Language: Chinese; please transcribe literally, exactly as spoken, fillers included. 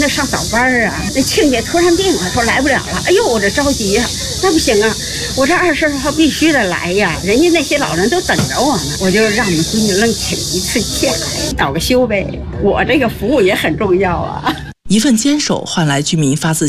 家上早班啊，那亲家突然病了，说来不了了。哎呦，我这着急呀、啊，那不行啊，我这二十号必须得来呀，人家那些老人都等着我呢。我就让我们闺女愣请一次假，倒个休呗。我这个服务也很重要啊。 一份坚守换来居民发自